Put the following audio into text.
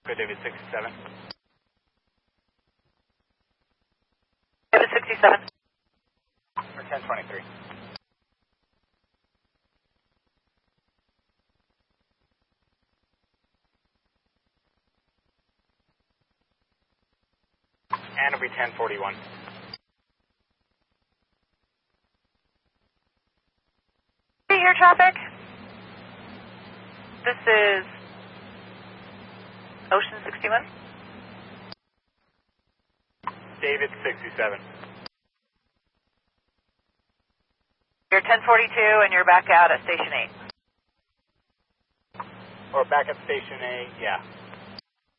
Good, David 67. David 67. Or 1023. And it'll be 1041. Air traffic. This is Ocean 61. David 67. You're 1042 and you're back out at Station 8. Or back at Station A, yeah.